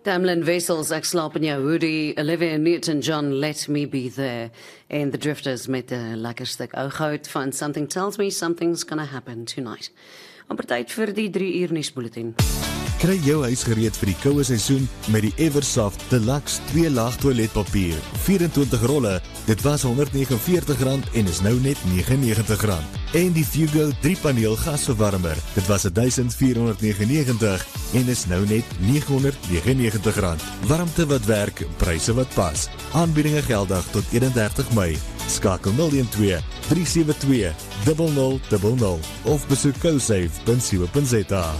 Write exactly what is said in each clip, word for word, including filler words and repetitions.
Tamlin Wessels, Ek slaap in jou hoodie, Olivia Newton-John, Let Me Be There, en The Drifters met 'n lekker stuk ou goud van Something Tells Me Something's Gonna Happen Tonight. Amper tyd vir die drie uur nuusbulletin. Kry jou huis gereed vir die koue seisoen met die Eversoft Deluxe twee laag toiletpapier, vyf-en-twintig rolle. Dit was honderd vyf en negentig rand en is nou net nege en negentig rand. En die Fugo drie paneel gasverwarmer. Dit was duisend vier honderd negenennegentig en is nou net negenhonderd negenennegentig rand. Warmte wat werk, pryse wat pas. Aanbiedinge geldig tot eenendertig Mei. Skakel nul een twee, drie sewe twee, nul nul nul nul of besoek cosafe punt co punt za.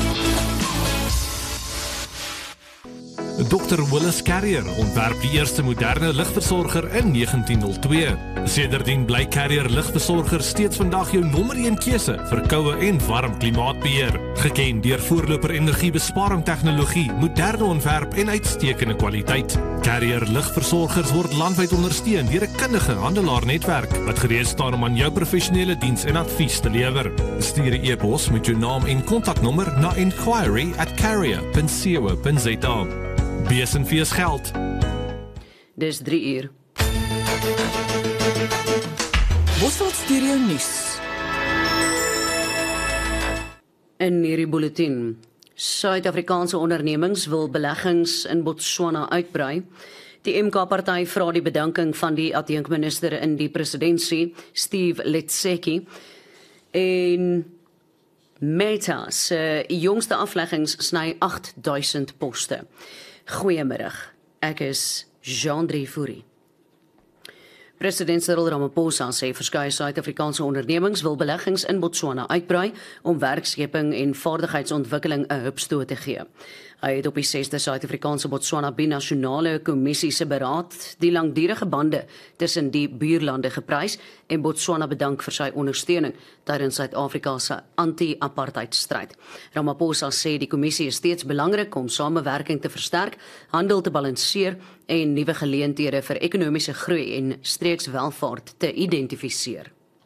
dokter Willis Carrier ontwerp die eerste moderne ligversorger in negentien nul twee. Sedertdien bly Carrier ligversorger steeds vandag jou nommer een keuse vir koue en warm klimaatbeheer. Geken deur voorloper energiebesparing tegnologie, moderne ontwerp en uitstekende kwaliteit. Carrier ligversorgers word landwyd ondersteun deur 'n kundige handelaarnetwerk wat gereed staan om aan jou professionele diens en advies te lewer. Stuur 'n e-pos met jou naam en kontaknommer na inquiry at carrier punt co punt za. Bees en Vees geld. Dis drie uur. Bosveld Stereo Nuus. In hierdie bulletin, Suid-Afrikaanse ondernemings wil beleggings in Botswana uitbrei. Die M K-party vra die bedanking van die adjunkminister in die presidentskap, Steve Letseki, en Meta se jongste afleggings sny agt duisend poste. Goeiemiddag, ek is Jean-Drie Fourie. President Cyril Ramaphosa sê verskeie Suid-Afrikaanse ondernemings wil beleggings in Botswana uitbrei om werkskeping en vaardigheidsontwikkeling 'n hupstoot te gee. Hy het op die sesde Suid-Afrikaanse Botswana Binasionale Kommissie se beraad die langdurige bande tussen die buurlande geprys en Botswana bedank vir sy ondersteuning tydens Suid-Afrika se anti-apartheid stryd. Ramaphosa sê die kommissie is steeds belangrik om samewerking te versterk, handel te balanseer en nuwe geleenthede vir ekonomiese groei en streekswelvaart te identifiseer.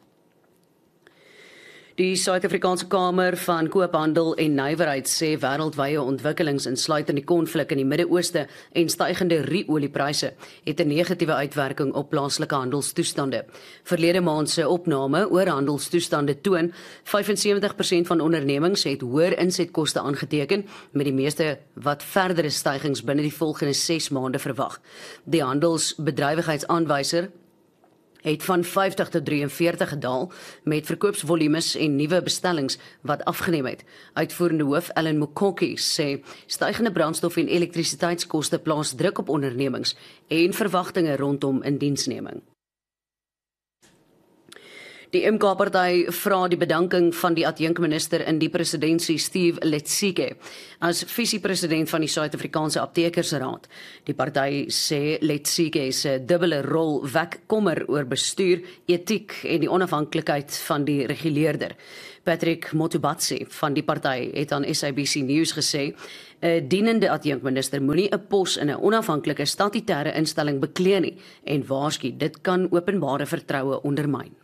Die Suid-Afrikaanse Kamer van Koophandel en Nywerheid sê wêreldwye ontwikkelings insluitend die konflik in die Midde-Ooste en stygende ruoliepryse het 'n negatiewe uitwerking op plaaslike handelstoestande. Verlede maand se opname oor handelstoestande toon vyf en sewentig persent van ondernemings het hoër insetkoste aangeteken, met die meeste wat verdere stygings binne die volgende ses maande verwag. Die handelsbedrywigheidsaanwyser het van vyftig tot drie en veertig gedaal met verkoopsvolumes en nuwe bestellings wat afgeneem het. Uitvoerende hoof Ellen Mukoki sê stygende brandstof en elektrisiteitskoste plaas druk op ondernemings en verwagtinge rondom indiensneming. Die M K-party vra die bedanking van die adjunkminister in die presidentskap, Steve Letseki, as visiepresident van die Suid-Afrikaanse Aptekersraad. Die party sê Letseki se dubbele rol wek kommer oor bestuur, etiek en die onafhanklikheid van die reguleerder. Patrick Motubatsi van die party het aan S A B C News gesê, 'n dienende adjunkminister moenie 'n pos in 'n onafhanklike statutêre instelling beklee nie en waarsku dit kan openbare vertroue ondermyn.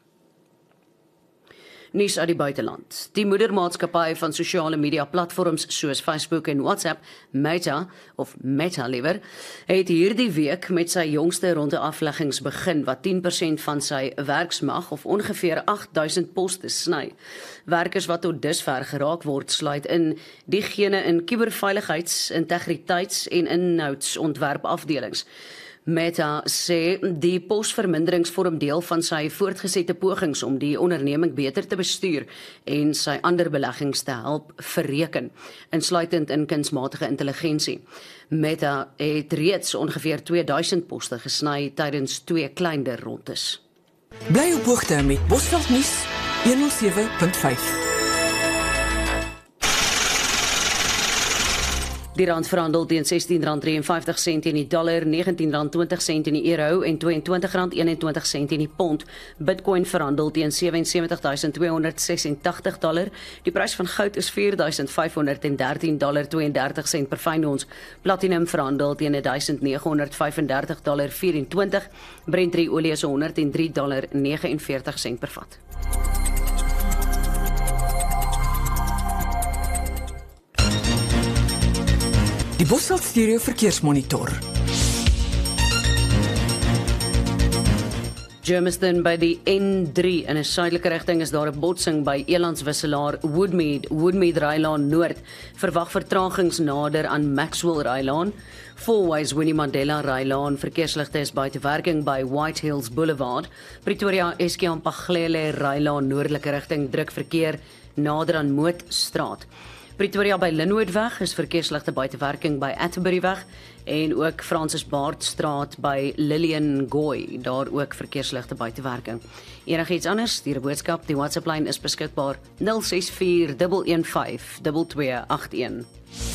Nuus uit die buiteland. Die moedermaatskappy van sosiale media platforms soos Facebook en WhatsApp, Meta of Meta liewer, het hierdie week met sy jongste ronde afleggings begin wat tien persent van sy werksmag of ongeveer agt duisend poste sny. Werkers wat tot dusver geraak word sluit in diegene in kuberveiligheids, integriteits en inhoudsontwerpafdelings. Meta sê die posverminderings vorm deel van sy voortgesette pogings om die onderneming beter te bestuur en sy ander beleggings te help verreken, insluitend in kunsmatige intelligensie. Meta het reeds ongeveer tweeduisend poste gesny tydens twee kleiner rondes. Bly op hoogte met Bosveld Nuus honderd sewe punt vyf. Die rand verhandel teen sestien rand vyf drie vyf in die dollar, negentien rand twintig in die euro en tweeëntwintig rand eenentwintig in die pond. Bitcoin verhandel teen sewe en sewentig duisend tweehonderd sesentagtig dollar. Die prys van goud is vier duisend vyfhonderd dertien dollar tweeëndertig per fyn ons. Platinum verhandel teen duisend negehonderd vyfendertig dollar vyfentwintig. Brent olie is honderd drie dollar negenenveertig per vat. Die Bosveld Stereo Verkeersmonitor. Germiston by die N drie in 'n suidelike rigting is daar 'n botsing by Elandswisselaar Woodmead, Woodmead Rylaan Noord. Verwag vertragings nader aan Maxwell Rylaan. Fourways Winnie Mandela Rylaan, verkeersligte is buite werking by White Hills Boulevard. Pretoria Eskiampaglele Rylaan noordelike rigting druk verkeer nader aan Mootstraat. Pretoria by Linwoodweg is verkeersligte buite werking by Atterbury-weg en ook Francis Baardstraat by Lillian Goy, daar ook verkeersligte buite werking. Enigiets anders, stuur 'n boodskap, die WhatsApp lyn is beskikbaar nul ses vier een een vyf twee twee agt een.